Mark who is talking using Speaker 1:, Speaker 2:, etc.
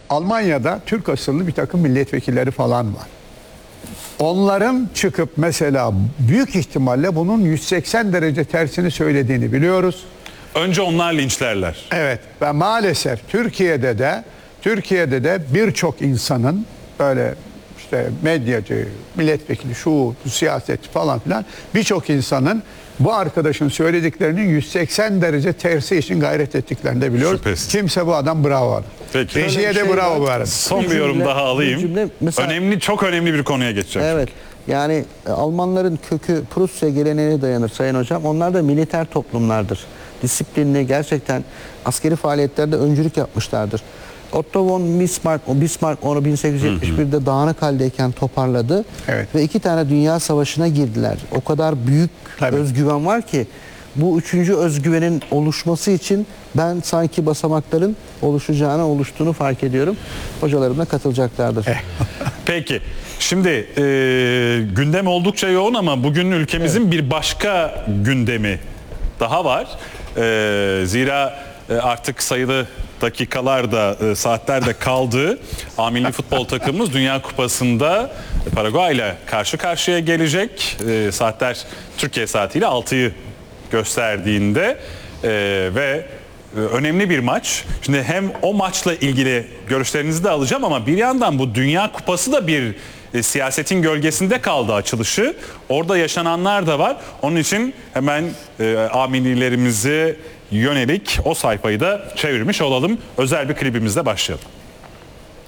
Speaker 1: Almanya'da Türk asıllı bir takım milletvekilleri falan var. Onların çıkıp mesela büyük ihtimalle bunun 180 derece tersini söylediğini biliyoruz.
Speaker 2: Önce onlar linçlerler.
Speaker 1: Evet ve maalesef Türkiye'de de birçok insanın böyle işte medyacı, milletvekili, şu bu siyasetçi falan filan birçok insanın bu arkadaşın söylediklerinin 180 derece tersi için gayret ettiklerini de biliyoruz.
Speaker 2: Şüphesiz.
Speaker 1: Kimse bu adam bravo.
Speaker 2: Peki.
Speaker 1: Rejiye de bravo bu arada.
Speaker 2: Son bir yorum daha alayım.
Speaker 3: Mesela,
Speaker 2: Çok önemli bir konuya geçeceğim.
Speaker 3: evet. Yani Almanların kökü Prusya geleneğine dayanır Sayın Hocam. Onlar da militer toplumlardır. Disiplinli, gerçekten askeri faaliyetlerde öncülük yapmışlardır. Otto von Bismarck onu 1871'de dağınık haldeyken toparladı.
Speaker 1: Evet.
Speaker 3: Ve 2 tane dünya savaşına girdiler. O kadar büyük özgüven var ki bu 3. özgüvenin oluşması için ben sanki basamakların oluştuğunu fark ediyorum. Hocalarım da katılacaklardır.
Speaker 2: Peki. Şimdi gündem oldukça yoğun ama bugün ülkemizin bir başka gündemi daha var. Zira artık sayılı dakikalarda, saatlerde kaldı. A milli futbol takımımız Dünya Kupası'nda Paraguay ile karşı karşıya gelecek. Saatler Türkiye saatiyle 6'yı gösterdiğinde ve önemli bir maç. Şimdi hem o maçla ilgili görüşlerinizi de alacağım ama bir yandan bu Dünya Kupası da bir siyasetin gölgesinde kaldı açılışı. Orada yaşananlar da var. Onun için hemen A millilerimize yönelik o sayfayı da çevirmiş olalım. Özel bir klibimizle başlayalım.